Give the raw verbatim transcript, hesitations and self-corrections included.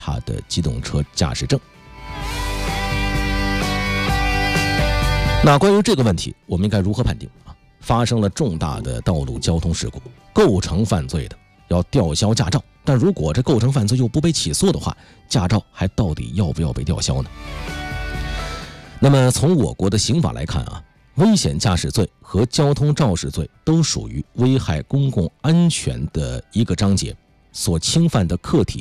他的机动车驾驶证。那关于这个问题，我们应该如何判定啊？发生了重大的道路交通事故，构成犯罪的要吊销驾照，但如果这构成犯罪又不被起诉的话，驾照还到底要不要被吊销呢？那么从我国的刑法来看啊，危险驾驶罪和交通肇事罪都属于危害公共安全的一个章节，所侵犯的客体